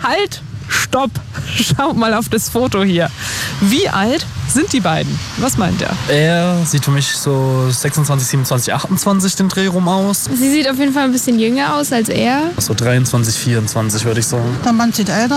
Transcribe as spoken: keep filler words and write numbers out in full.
Halt, stopp, schaut mal auf das Foto hier. Wie alt sind die beiden? Was meint er? Er sieht für mich so sechsundzwanzig, siebenundzwanzig, achtundzwanzig den Dreh rum aus. Sie sieht auf jeden Fall ein bisschen jünger aus als er. So dreiundzwanzig, vierundzwanzig würde ich sagen. Der Mann sieht älter